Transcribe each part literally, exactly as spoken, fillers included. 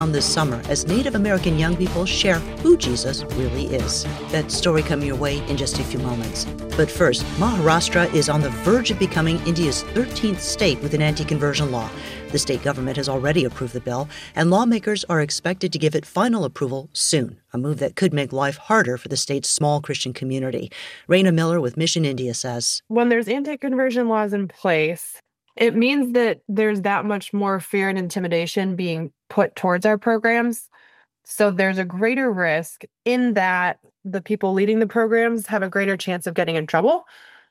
on this summer as Native American young people share who Jesus really is. That story coming your way in just a few moments. But first, Maharashtra is on the verge of becoming India's thirteenth state with an anti-conversion law. The state government has already approved the bill, and lawmakers are expected to give it final approval soon, a move that could make life harder for the state's small Christian community. Raina Miller with Mission India says, when there's anti-conversion laws in place, it means that there's that much more fear and intimidation being put towards our programs. So there's a greater risk in that the people leading the programs have a greater chance of getting in trouble.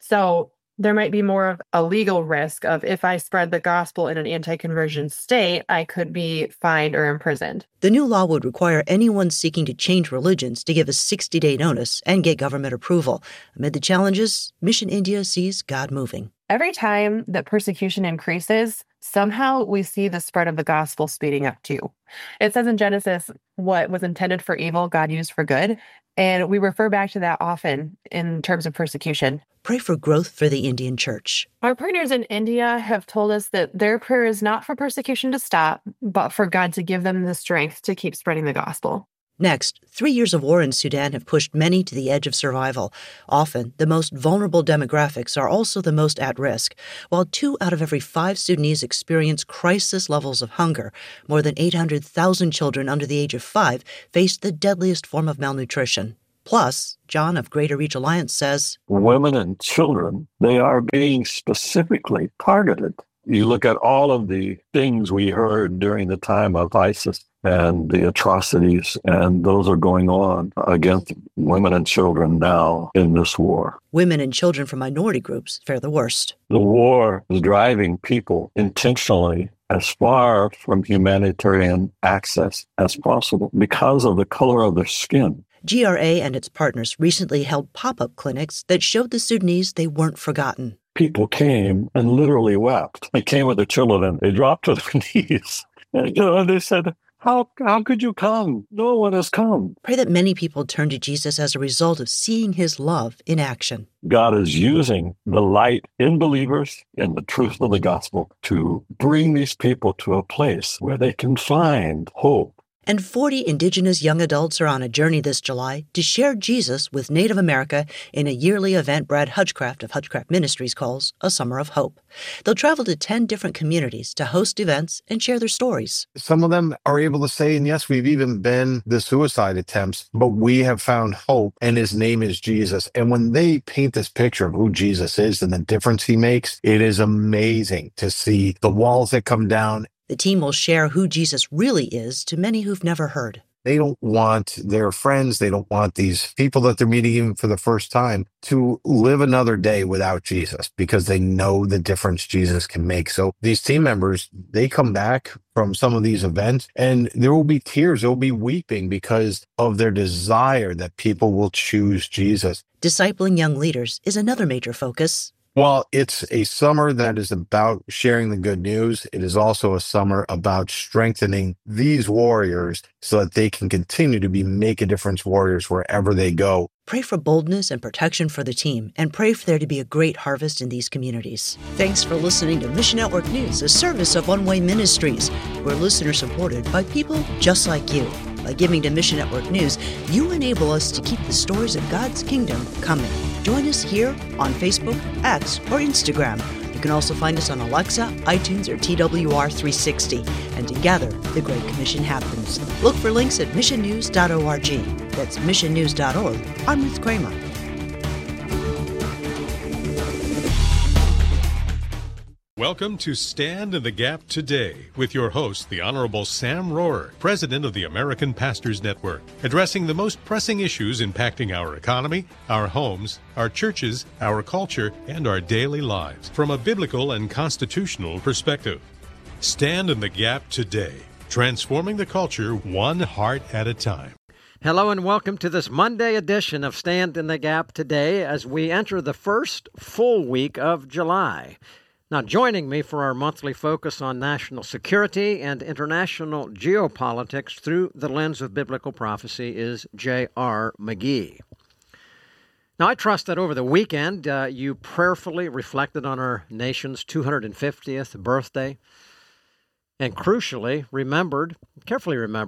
So there might be more of a legal risk of if I spread the gospel in an anti-conversion state, I could be fined or imprisoned. The new law would require anyone seeking to change religions to give a sixty-day notice and get government approval. Amid the challenges, Mission India sees God moving. Every time that persecution increases, somehow we see the spread of the gospel speeding up too. It says in Genesis, what was intended for evil, God used for good. And we refer back to that often in terms of persecution. Pray for growth for the Indian church. Our partners in India have told us that their prayer is not for persecution to stop, but for God to give them the strength to keep spreading the gospel. Next, three years of war in Sudan have pushed many to the edge of survival. Often, the most vulnerable demographics are also the most at risk. While two out of every five Sudanese experience crisis levels of hunger, more than eight hundred thousand children under the age of five face the deadliest form of malnutrition. Plus, John of Greater Reach Alliance says, women and children, they are being specifically targeted. You look at all of the things we heard during the time of ISIS and the atrocities, and those are going on against women and children now in this war. Women and children from minority groups fare the worst. The war is driving people intentionally as far from humanitarian access as possible because of the color of their skin. G R A and its partners recently held pop-up clinics that showed the Sudanese they weren't forgotten. People came and literally wept. They came with their children. They dropped to their knees. And, you know, and they said, How how could you come? No one has come. Pray that many people turn to Jesus as a result of seeing his love in action. God is using the light in believers and the truth of the gospel to bring these people to a place where they can find hope. And forty Indigenous young adults are on a journey this July to share Jesus with Native America in a yearly event Brad Hutchcraft of Hutchcraft Ministries calls A Summer of Hope. They'll travel to ten different communities to host events and share their stories. Some of them are able to say, and yes, we've even been the suicide attempts, but we have found hope, and his name is Jesus. And when they paint this picture of who Jesus is and the difference he makes, it is amazing to see the walls that come down. The team will share who Jesus really is to many who've never heard. They don't want their friends, they don't want these people that they're meeting even for the first time to live another day without Jesus because they know the difference Jesus can make. So these team members, they come back from some of these events and there will be tears, there will be weeping because of their desire that people will choose Jesus. Discipling young leaders is another major focus. While it's a summer that is about sharing the good news, it is also a summer about strengthening these warriors so that they can continue to be make a difference warriors wherever they go. Pray for boldness and protection for the team, and pray for there to be a great harvest in these communities. Thanks for listening to Mission Network News, a service of One Way Ministries. We're listener supported by people just like you. By giving to Mission Network News, you enable us to keep the stories of God's kingdom coming. Join us here on Facebook, X, or Instagram. You can also find us on Alexa, iTunes, or T W R three sixty. And together, the Great Commission happens. Look for links at mission news dot org. That's mission news dot org. I'm Ruth Kramer. Welcome to Stand in the Gap Today with your host, the Honorable Sam Rohrer, President of the American Pastors Network, addressing the most pressing issues impacting our economy, our homes, our churches, our culture, and our daily lives from a biblical and constitutional perspective. Stand in the Gap Today, transforming the culture one heart at a time. Hello and welcome to this Monday edition of Stand in the Gap Today as we enter the first full week of July. Now, joining me for our monthly focus on national security and international geopolitics through the lens of biblical prophecy is J R. McGee. Now, I trust that over the weekend uh, you prayerfully reflected on our nation's two hundred fiftieth birthday. and crucially remembered, carefully remembered,